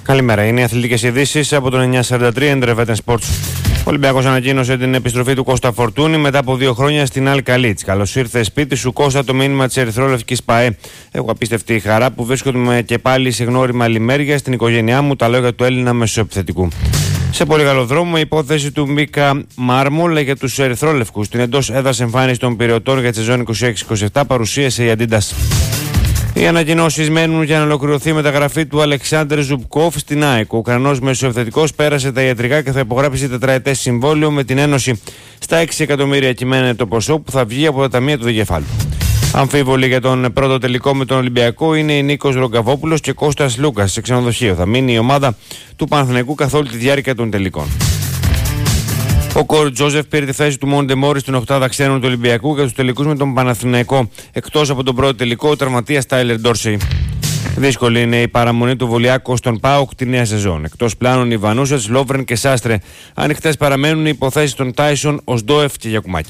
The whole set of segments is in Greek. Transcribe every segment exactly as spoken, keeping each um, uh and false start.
Καλημέρα. Είναι οι αθλητικές ειδήσεις από τον εννιακόσια σαράντα τρία Intervetten Sports. Ο Ολυμπιακός ανακοίνωσε την επιστροφή του Κώστα Φορτούνη μετά από δύο χρόνια στην Αλ Καλίτς. Καλώς ήρθε σπίτι σου, Κώστα, το μήνυμα της ερυθρόλευκης ΠΑΕ. Έχω απίστευτη χαρά που βρίσκομαι και πάλι σε γνώριμα λιμέρια στην οικογένειά μου, τα λόγια του Έλληνα μεσοεπιθετικού. Σε πολύ καλό δρόμο, η υπόθεση του Μίκα Μάρμολ για τους ερυθρόλευκους. Την εντός έδρας εμφάνιση των πυρεωτών για τη σεζόν είκοσι έξι είκοσι επτά παρουσίασε η Αντίντας. Οι ανακοινώσεις μένουν για να ολοκληρωθεί η μεταγραφή του Αλεξάνδρ Ζουμπκόφ στην ΑΕΚ. Ο Ουκρανός μεσοεπιθετικός πέρασε τα ιατρικά και θα υπογράψει τετραετές συμβόλαιο με την Ένωση. Στα έξι εκατομμύρια κυμαίνεται το ποσό που θα βγει από τα ταμεία του δικεφάλου. Αμφίβολοι για τον πρώτο τελικό με τον Ολυμπιακό είναι η Νίκος Ρογκαβόπουλος και Κώστας Λούκας σε ξενοδοχείο. Θα μείνει η ομάδα του Παναθηναϊκού καθ' όλη τη διάρκεια των τελικών. Ο Κορ Τζόζεφ πήρε τη θέση του Μόντε Μόρι στην οκτάδα ξένων του Ολυμπιακού για τους τελικούς με τον Παναθηναϊκό. Εκτός από τον πρώτο τελικό, ο τραυματίας Τάιλερ Ντόρσεϊ. Δύσκολη είναι η παραμονή του Βολιάκο στον ΠΑΟΚ τη νέα σεζόν. Εκτός πλάνων οι Βανούσετς, Λόβρεν και Σάστρε. Ανοιχτές παραμένουν οι υποθέσεις των Τάισον, Οσντόεφ και Γιακουμάκη.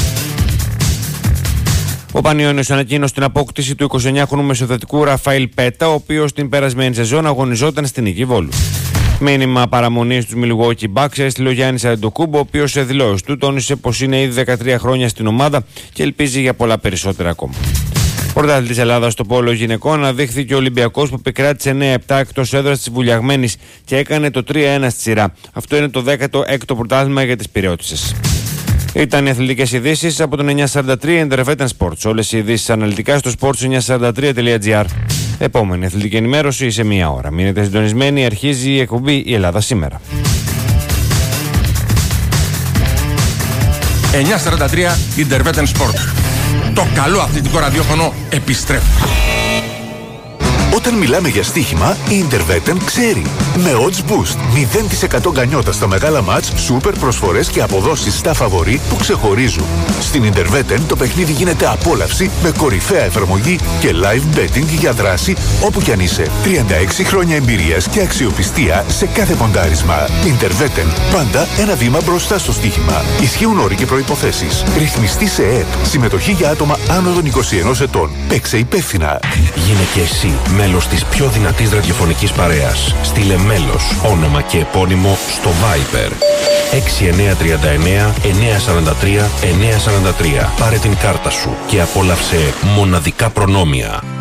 Ο Πανιώνιος ανακοίνωσε την απόκτηση του εικοσιεννιάχρονου μεσοθετικού Ραφαήλ Πέτα, ο οποίος την περασμένη σεζόν αγωνιζόταν στην Νίκη Βόλου. Μήνυμα παραμονής του Milwaukee Bucks έστειλε ο Γιάννης Αντετοκούμπο, ο οποίος σε δηλώσεις του τόνισε πως είναι ήδη δεκατρία χρόνια στην ομάδα και ελπίζει για πολλά περισσότερα ακόμα. Πρωτάθλητης της Ελλάδας στο πόλο γυναικών αναδείχθηκε ο Ολυμπιακός που επικράτησε εννέα επτά εκτός έδρας της Βουλιαγμένης και έκανε το τρία ένα στη σειρά. Αυτό είναι το δέκατο έκτο πρωτάθλημα για τις Πειραιώτισσες. Ήταν οι αθλητικές ειδήσεις από τον εννιακόσια σαράντα τρία Intervetten Sports. Όλες οι ειδήσεις αναλυτικά στο sports εννιακόσια σαράντα τρία τελεία τζι άρ. Επόμενη αθλητική ενημέρωση σε μία ώρα. Μείνετε συντονισμένοι, αρχίζει η εκπομπή «Η Ελλάδα σήμερα». εννιακόσια σαράντα τρία Intervetten Sports. Το καλό αθλητικό ραδιόφωνο επιστρέφει. Όταν μιλάμε για στοίχημα, η Intervetten ξέρει. Με Odds Boost, μηδέν τοις εκατό γκανιότα στα μεγάλα μάτς, σούπερ προσφορές και αποδόσεις στα φαβορί που ξεχωρίζουν. Στην Intervetten το παιχνίδι γίνεται απόλαυση με κορυφαία εφαρμογή και live betting για δράση όπου κι αν είσαι. τριάντα έξι χρόνια εμπειρίας και αξιοπιστία σε κάθε ποντάρισμα. Intervetten, πάντα ένα βήμα μπροστά στο στοίχημα. Ισχύουν όροι και προϋποθέσεις. Ρυθμιστή σε ΕΕΠ. Συμμετοχή για άτομα άνω των είκοσι ενός ετών. Παίξε υπεύθυνα. Γίνε και εσύ μέλος της πιο δυνατής ραδιοφωνικής παρέας. Στείλε μέλος, όνομα και επώνυμο στο Viber έξι εννιά τρία εννιά εννιά σαράντα τρία εννιά σαράντα τρία. Πάρε την κάρτα σου και απόλαυσε μοναδικά προνόμια.